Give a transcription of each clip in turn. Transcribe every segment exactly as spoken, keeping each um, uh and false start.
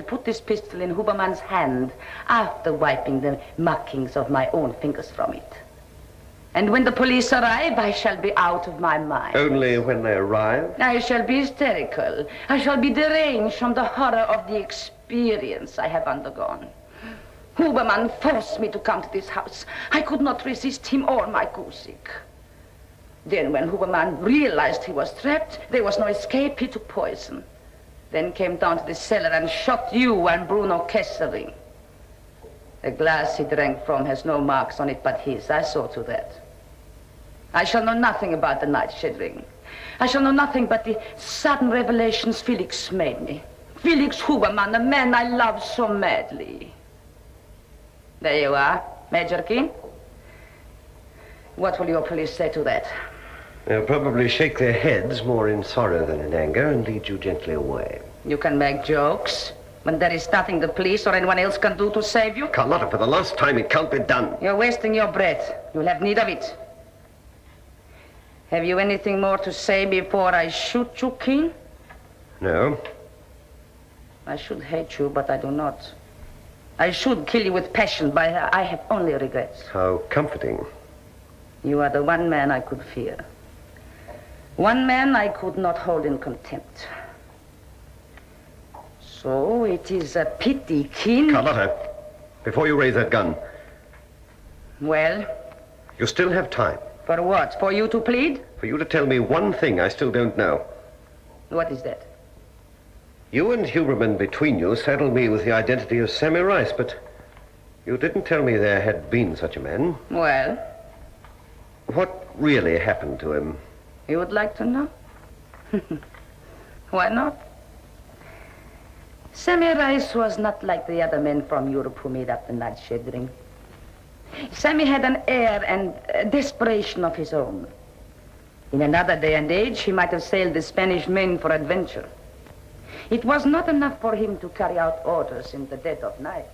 put this pistol in Huberman's hand after wiping the markings of my own fingers from it. And when the police arrive, I shall be out of my mind. Only when they arrive? I shall be hysterical. I shall be deranged from the horror of the experience I have undergone. Huberman forced me to come to this house. I could not resist him or my Guzik. Then when Huberman realized he was trapped, there was no escape, he took poison. Then came down to the cellar and shot you and Bruno Kesselring. The glass he drank from has no marks on it but his. I saw to that. I shall know nothing about the nightshade ring. I shall know nothing but the sudden revelations Felix made me. Felix Huberman, the man I loved so madly. There you are, Major Keen. What will your police say to that? They'll probably shake their heads more in sorrow than in anger and lead you gently away. You can make jokes when there is nothing the police or anyone else can do to save you. Carlotta, for the last time, it can't be done. You're wasting your breath. You'll have need of it. Have you anything more to say before I shoot you, Keen? No. I should hate you, but I do not. I should kill you with passion, but I have only regrets. How comforting. You are the one man I could fear. One man I could not hold in contempt. So it is a pity, Keen. Carlotta, before you raise that gun. Well? You still have time. For what? For you to plead? For you to tell me one thing I still don't know. What is that? You and Huberman between you saddled me with the identity of Sammy Rice, but you didn't tell me there had been such a man. Well? What really happened to him? You would like to know? Why not? Sammy Rice was not like the other men from Europe who made up the nightshade ring. Sammy had an air and a desperation of his own. In another day and age, he might have sailed the Spanish Main for adventure. It was not enough for him to carry out orders in the dead of night.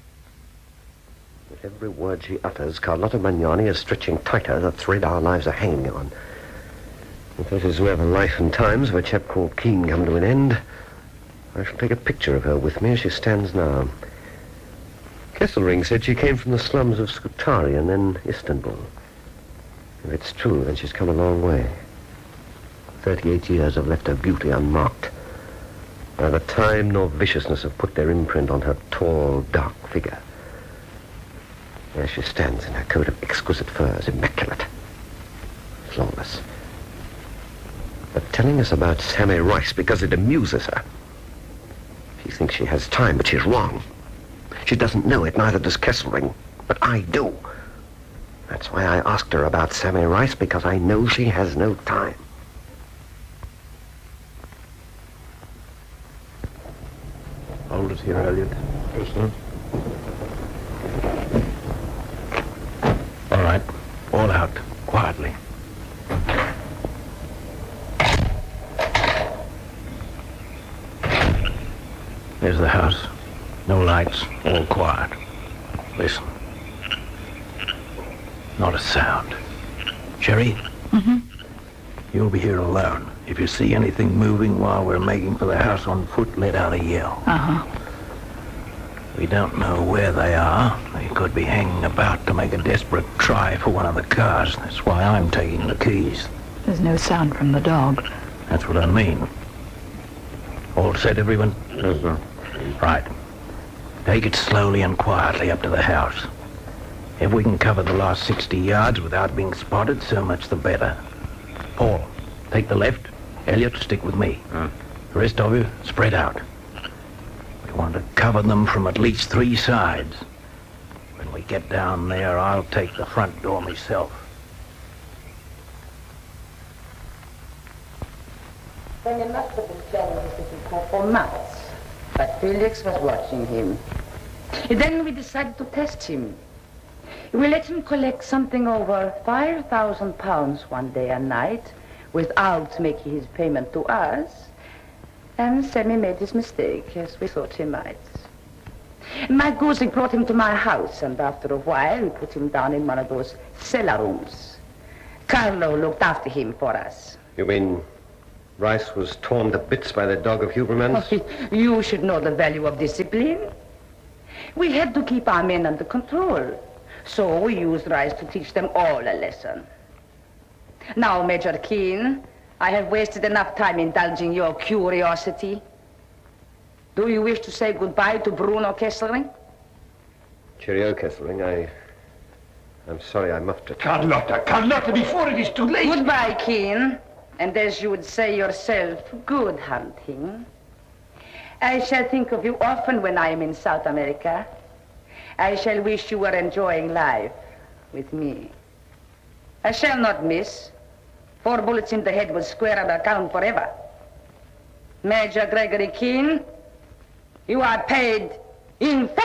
With every word she utters, Carlotta Magnani is stretching tighter the thread our lives are hanging on. If this is where the life and times of a chap called Keen come to an end, I shall take a picture of her with me as she stands now. Kesselring said she came from the slums of Scutari and then Istanbul. If it's true, then she's come a long way. Thirty-eight years have left her beauty unmarked. Neither time nor viciousness have put their imprint on her tall, dark figure. There she stands in her coat of exquisite furs, immaculate, flawless. But telling us about Sammy Rice because it amuses her. She thinks she has time, but she's wrong. She doesn't know it, neither does Kesselring, but I do. That's why I asked her about Sammy Rice, because I know she has no time. Hold it here, Elliot. Yes, sir. All right. All out. Quietly. There's the house. No lights. All quiet. Listen. Not a sound. Sherry? Mm-hmm. You'll be here alone. If you see anything moving while we're making for the house on foot, let out a yell. Uh-huh. We don't know where they are. They could be hanging about to make a desperate try for one of the cars. That's why I'm taking the keys. There's no sound from the dog. That's what I mean. All set, everyone? Yes, sir. Right. Take it slowly and quietly up to the house. If we can cover the last sixty yards without being spotted, so much the better. Paul, take the left. Elliot, stick with me. Uh. The rest of you, spread out. We want to cover them from at least three sides. When we get down there, I'll take the front door myself. Sammy must have been planning this little coup for months, but Felix was watching him. Then we decided to test him. We let him collect something over five thousand pounds one day and night without making his payment to us. And Sammy made his mistake, as we thought he might. My Guzik brought him to my house, and after a while we put him down in one of those cellar rooms. Carlo looked after him for us. You mean Rice was torn to bits by the dog of Huberman's. Oh, you should know the value of discipline. We had to keep our men under control. So we used Rice to teach them all a lesson. Now, Major Keene, I have wasted enough time indulging your curiosity. Do you wish to say goodbye to Bruno Kesselring? Cheerio, Kesselring. I... I'm sorry I muffed it. Carlotta, Carlotta, before it is too late. Goodbye, Keene. And as you would say yourself, good hunting. I shall think of you often when I am in South America. I shall wish you were enjoying life with me. I shall not miss. Four bullets in the head will square our account forever. Major Gregory Keene, you are paid in full.